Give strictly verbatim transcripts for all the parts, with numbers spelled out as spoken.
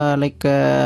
Like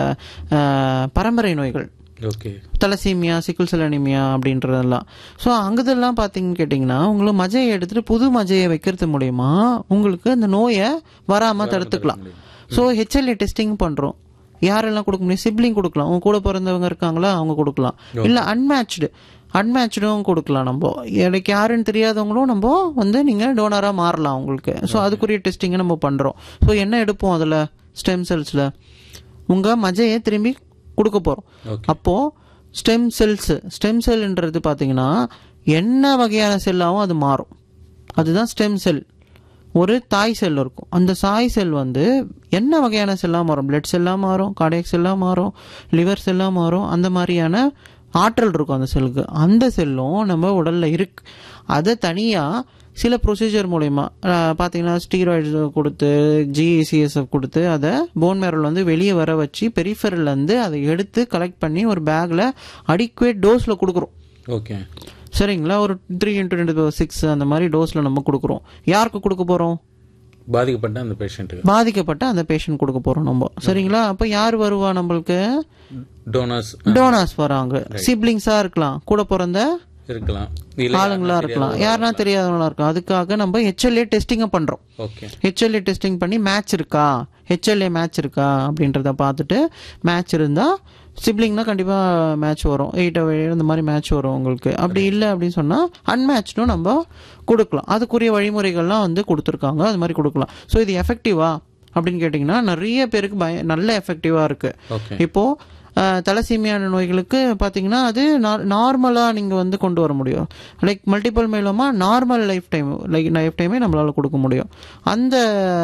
பரம்பரை நோய்கள், okay, thalassemia, சிக்கிள் cell anaemia அப்படின்றதெல்லாம். ஸோ அங்கதெல்லாம் பார்த்தீங்கன்னு கேட்டிங்கன்னா உங்களுக்கு மஜையை எடுத்துகிட்டு புது மஜையை வைக்கிறது மூலயமா உங்களுக்கு அந்த நோயை வராமல் தடுத்துக்கலாம். ஸோ ஹெச்எல்ஏ டெஸ்டிங் பண்ணுறோம். யாரெல்லாம் கொடுக்க முடியும்? சிப்ளிங் கொடுக்கலாம், உங்க கூட பிறந்தவங்க இருக்காங்களா அவங்க கொடுக்கலாம், இல்லை அன்மேட்ச்டு அன்மேட்சும் கொடுக்கலாம். நம்ம எனக்கு யாருன்னு தெரியாதவங்களும் நம்ம வந்து நீங்கள் டோனராக மாறலாம் உங்களுக்கு. ஸோ அதுக்குரிய டெஸ்டிங்கை நம்ம பண்ணுறோம். ஸோ என்ன எடுப்போம் அதில்? ஸ்டெம் செல்ஸில் உங்கள் மஜையை திரும்பி கொடுக்க போகிறோம். அப்போது ஸ்டெம் செல்ஸு ஸ்டெம் செல்ன்றது பார்த்தீங்கன்னா என்ன வகையான செல்லாகவும் அது மாறும். அதுதான் ஸ்டெம் செல். ஒரு தாய் செல் இருக்கும், அந்த தாய் செல் வந்து என்ன வகையான செல்லாக மாறும்? பிளட் செல்லாக மாறும், கார்டியாக் செல்லாக மாறும், லிவர் செல்லாக மாறும். அந்த மாதிரியான ஆற்றல் இருக்கும் அந்த செல்லுக்கு. அந்த செல்லும் நம்ம உடலில் இருக்கு. அதை தனியாக சில ப்ரொசீஜர் மூலயமா பார்த்தீங்கன்னா ஸ்டீராய்ட்ஸ் கொடுத்து ஜிஇசிஎஸ்எஃப் கொடுத்து அதை போன் மேரோவில் வந்து வெளியே வர வச்சு பெரிஃபரல்லேருந்து அதை எடுத்து கலெக்ட் பண்ணி ஒரு பேக்கில் அடிக்குவேட் டோஸில் கொடுக்குறோம். ஓகே, சரிங்களா? ஒரு த்ரீ இன்ட்டு ரெண்டு சிக்ஸ் அந்த மாதிரி டோஸில் நம்ம கொடுக்குறோம். யாருக்கு கொடுக்க போகிறோம்? பாதிக்கப்பட்ட அந்த பேஷண்ட்டுக்கு. பாதிக்கப்பட்ட அந்த பேஷண்ட் கொடுக்க போகிறோம் நம்ம. சரிங்களா? அப்போ யார் வருவா நம்மளுக்கு? டோனர்ஸ். டோனர்ஸ் வராங்க. சிப்ளிங்ஸாக இருக்கலாம், கூட பிறந்த இருக்கலாம், ஆளுங்களா இருக்கலாம், யாருன்னா தெரியாதவங்களா இருக்கலாம். அதுக்காக நம்ம ஹெச்எல்ஏ டெஸ்டிங்கை பண்ணுறோம். ஹெச்எல்ஏ டெஸ்டிங் பண்ணி மேட்ச் இருக்கா, ஹெச்எல்ஏ மேட்ச் இருக்கா அப்படின்றத பார்த்துட்டு மேட்ச் இருந்தால் சிப்ளிங்னா கண்டிப்பாக மேட்ச் வரும், எயிட் இந்த மாதிரி மேட்ச் வரும் உங்களுக்கு. அப்படி இல்லை அப்படின்னு சொன்னால் அன்மேட்ச்டும் நம்ம கொடுக்கலாம். அதுக்குரிய வழிமுறைகள்லாம் வந்து கொடுத்துருக்காங்க, அது மாதிரி கொடுக்கலாம். ஸோ இது எஃபெக்டிவா அப்படின்னு கேட்டிங்கன்னா நிறைய பேருக்கு பய நல்ல எஃபெக்டிவாக இருக்குது. இப்போது தலசீமியான நோய்களுக்கு பார்த்தீங்கன்னா அது நார்மலாக நீங்கள் வந்து கொண்டு வர முடியும். Like multiple myeloma normal life time like life டைமே நம்மளால் கொடுக்க முடியும். அந்த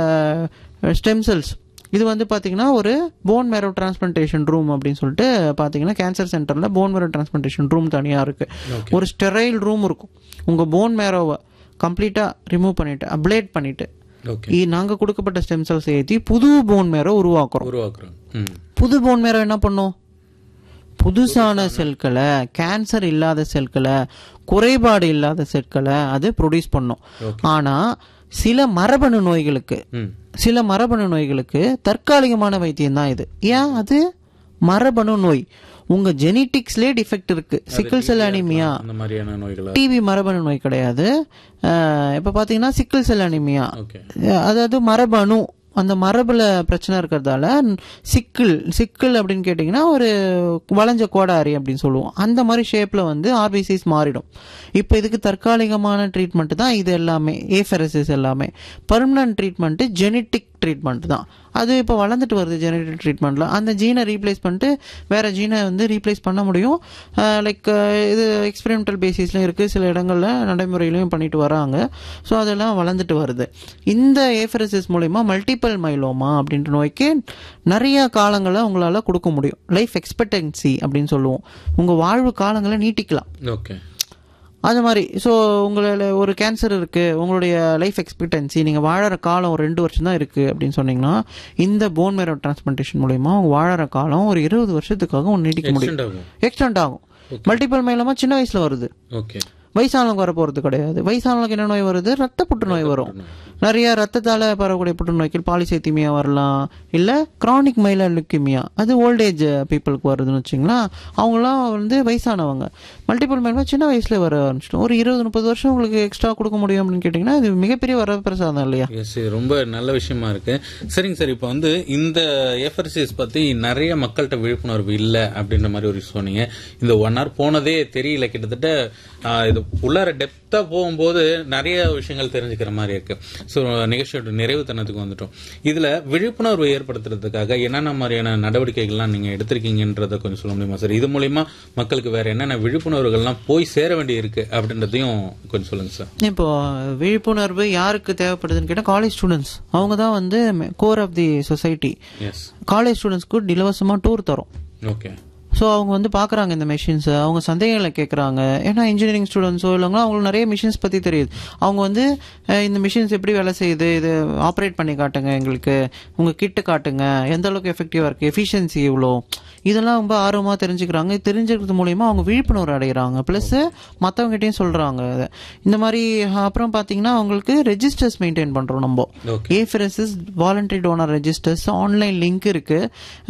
ஸ்டெம் செல்ஸ் இது வந்து பார்த்தீங்கன்னா ஒரு போன் மேரோ டிரான்ஸ்பிளான்டேஷன் ரூம் அப்படின்னு சொல்லிட்டு பார்த்தீங்கன்னா கேன்சர் சென்டரில் போன் மேரோ டிரான்ஸ்பிளான்டேஷன் ரூம் தனியாக இருக்குது. ஒரு ஸ்டெரைல் ரூம் இருக்கும். உங்கள் போன் மேரோவை கம்ப்ளீட்டாக ரிமூவ் பண்ணிவிட்டு அப்ளேட் பண்ணிவிட்டு நாங்கள் கொடுக்கப்பட்ட ஸ்டெம் செல்ஸ் ஏற்றி புது போன் மேரோ உருவாக்குறோம். உருவாக்குறோம் புது போன் மேரோ என்ன பண்ணும்? புதுசான செல்களை, கேன்சர் இல்லாத செல்களை, குறைபாடு இல்லாத செல்களை அது ப்ரொடியூஸ் பண்ணும். ஆனால் சில மரபணு நோய்களுக்கு சில மரபணு நோய்களுக்கு தற்காலிகமான வைத்தியம் தான் இது. ஏன்? அது மரபணு நோய். உங்க ஜெனட்டிக்ஸ்லேயே டிஃபெக்ட் இருக்கு. சிக்கிள் செல் அனிமியா டிபி மரபணு நோய் கிடையாது. இப்போ பார்த்தீங்கன்னா சிக்கிள் செல் அனிமியா அதாவது மரபணு, அந்த மரபுல பிரச்சனை இருக்கிறதால சிக்கிள் சிக்கிள் அப்படின்னு கேட்டிங்கன்னா ஒரு வளைஞ்ச கோடாரி அப்படின்னு சொல்லுவோம். அந்த மாதிரி ஷேப்பில் வந்து ஆர்பிசிஸ் மாறிடும். இப்போ இதுக்கு தற்காலிகமான ட்ரீட்மெண்ட் தான் இது எல்லாமே. ஏஃபெரசிஸ் எல்லாமே பர்மனன்ட் ட்ரீட்மெண்ட்டு ஜெனட்டிக் ட்ரீட்மெண்ட் தான். அது இப்போ வளர்ந்துட்டு வருது ஜெனட்டிக் ட்ரீட்மெண்ட்டில். அந்த ஜீனை ரீப்ளேஸ் பண்ணிட்டு வேறு ஜீனை வந்து ரீப்ளேஸ் பண்ண முடியும். லைக் இது எக்ஸ்பெரிமெண்டல் பேசிஸ்லையும் இருக்குது, சில இடங்களில் நடைமுறையிலையும் பண்ணிட்டு வராங்க. ஸோ அதெல்லாம் வளர்ந்துட்டு வருது. இந்த ஏஃபெரசிஸ் மூலிமா மல்டிபிள் மைலோமா அப்படின்ற நோய்க்கு நிறைய காலங்களை உங்களால் கொடுக்க முடியும். லைஃப் எக்ஸ்பெக்டன்சி அப்படின்னு சொல்லுவோம். உங்கள் வாழ்வு காலங்களை நீட்டிக்கலாம். ஓகே, அது மாதிரி. ஸோ உங்களில் ஒரு கேன்சர் இருக்குது, உங்களுடைய லைஃப் எக்ஸ்பெக்டன்சி நீங்கள் வாழற காலம் ஒரு ரெண்டு வருஷம் தான் இருக்குது அப்படின்னு சொன்னீங்கன்னா இந்த போன் மேரோ டிரான்ஸ்பிளான்டேஷன் மூலமா உங்கள் வாழற காலம் ஒரு இருபது வருஷத்துக்காக ஒன்று நீட்டிக்க முடியும். எக்ஸ்டெண்ட் ஆகும். மல்டிபிள் மைலோமா சின்ன வயசில் வருது. ஓகே, வயசானவங்க வர போகிறது கிடையாது. வயசானவங்களுக்கு என்ன நோய் வருது? ரத்த புற்றுநோய் வரும். நிறைய ரத்தத்தால் பரவக்கூடிய புற்றுநோய்கள் பாலிசைத்தீமியா வரலாம், இல்லை கிரானிக் மைலர் லுக்கீமியா, அது ஓல்டேஜ் பீப்புளுக்கு வருதுன்னு வச்சிங்களேன். அவங்களாம் வந்து வயசானவங்க. மல்டிபிள் மைலோமா சின்ன வயசுல வர ஆரம்பிச்சிட்டோம். ஒரு இருபது முப்பது வருஷம் உங்களுக்கு எக்ஸ்ட்ரா கொடுக்க முடியும் அப்படின்னு கேட்டிங்கன்னா இது மிகப்பெரிய வரப்பிரசாதம் இல்லையா? எஸ், ரொம்ப நல்ல விஷயமா இருக்கு. சரிங்க சார், இப்போ வந்து இந்த ஏஃபெரசிஸ் பற்றி நிறைய மக்கள்கிட்ட விழிப்புணர்வு இல்லை அப்படின்ற மாதிரி ஒரு சொன்னீங்க. இந்த ஒன் ஹவர் போனதே தெரியல. கிட்டத்தட்ட இது உள்ளார டெப்த்தாக போகும்போது நிறைய விஷயங்கள் தெரிஞ்சுக்கிற மாதிரி இருக்கு. ஸோ நிகழ்ச்சியோட நிறைவு தனத்துக்கு வந்துட்டோம். இதில் விழிப்புணர்வு ஏற்படுத்துறதுக்காக என்னென்ன மாதிரியான நடவடிக்கைகள்லாம் நீங்கள் எடுத்திருக்கீங்கன்றதை கொஞ்சம் சொல்ல முடியுமா சார்? இது மூலிமா மக்களுக்கு வேற என்னென்ன விழிப்புணர்வுகள்லாம் போய் சேர வேண்டி இருக்கு அப்படின்றதையும் கொஞ்சம் சொல்லுங்க சார். இப்போ விழிப்புணர்வு யாருக்கு தேவைப்படுதுன்னு கேட்டால் காலேஜ் ஸ்டூடெண்ட்ஸ். அவங்க தான் வந்து core of the society. College ஸ்டூடெண்ட்ஸ்க்கு இலவசமாக டூர் தரோம். ஓகே, ஸோ அவங்க வந்து பார்க்குறாங்க இந்த மெஷின்ஸை, அவங்க சந்தேகங்களை கேட்குறாங்க. ஏன்னா இன்ஜினியரிங் ஸ்டூடெண்ட்ஸோ இல்லைங்களா அவங்களுக்கு நிறைய மிஷின்ஸ் பற்றி தெரியுது. அவங்க வந்து இந்த மிஷின்ஸ் எப்படி வேலை செய்யுது, இது ஆப்ரேட் பண்ணி காட்டுங்க, எங்களுக்கு உங்கள் கிட்ட காட்டுங்க, எந்த அளவுக்கு எஃபெக்டிவாக இருக்குது, எஃபிஷியன்சி இவ்வளோ, இதெல்லாம் ரொம்ப ஆர்வமாக தெரிஞ்சுக்கிறாங்க. தெரிஞ்சுக்கிறது மூலியமா அவங்க விழிப்புணர்வு அடைகிறாங்க. ப்ளஸ் மற்றவங்ககிட்டையும் சொல்கிறாங்க. இந்த மாதிரி அப்புறம் பார்த்தீங்கன்னா அவங்களுக்கு ரெஜிஸ்டர்ஸ் மெயின்டைன் பண்ணுறோம் நம்ம. Apheresis voluntary toner registers online link இருக்குது.